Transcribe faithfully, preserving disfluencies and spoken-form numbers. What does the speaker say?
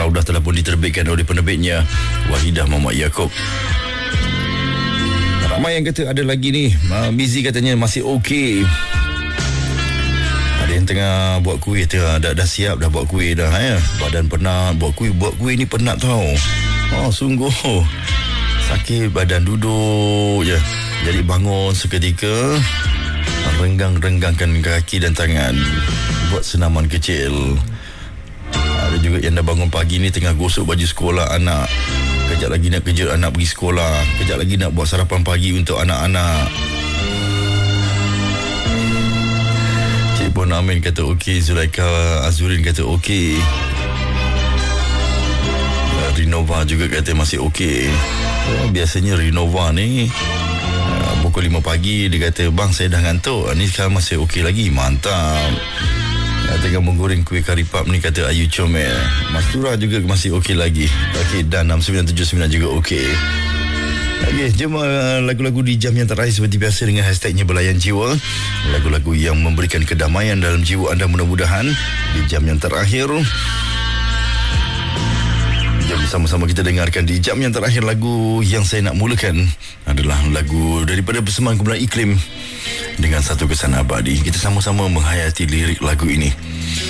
Raudah telah pun diterbitkan oleh penerbitnya Wahidah Muhammad Yaakob. Ramai yang kata ada lagi ni. uh, Mizi katanya masih okey. Ada yang tengah buat kuih, tengah dah, dah siap dah buat kuih dah ya. Badan penat, buat kuih Buat kuih ni penat tau. Oh sungguh sakit badan, duduk je. Jadi bangun seketika, renggang-renggangkan kaki dan tangan, buat senaman kecil. Ada juga yang dah bangun pagi ni tengah gosok baju sekolah anak. Kejap lagi nak kejut anak pergi sekolah. Kejap lagi nak buat sarapan pagi untuk anak-anak. Cik Pon Amin kata okey. Zulaika Azurin kata okey. Rinova juga kata masih okey. Oh, biasanya Rinova ni uh, pukul lima pagi dia kata, bang saya dah ngantuk. Ni sekarang masih okey lagi. Mantap. uh, Tengah menggoreng kuih karipap ni, kata Ayu Comel. Mastura juga masih okey lagi. Okey, dan enam sembilan tujuh sembilan juga okey. Okey, jom uh, lagu-lagu di jam yang terakhir seperti biasa dengan hashtagnya Belayan Jiwa. Lagu-lagu yang memberikan kedamaian dalam jiwa anda, mudah-mudahan di jam yang terakhir. Jom sama-sama kita dengarkan di jam yang terakhir. Lagu yang saya nak mulakan adalah lagu daripada Persembahan Kumpulan Iklim dengan Satu Kesan Abadi. Kita sama-sama menghayati lirik lagu ini.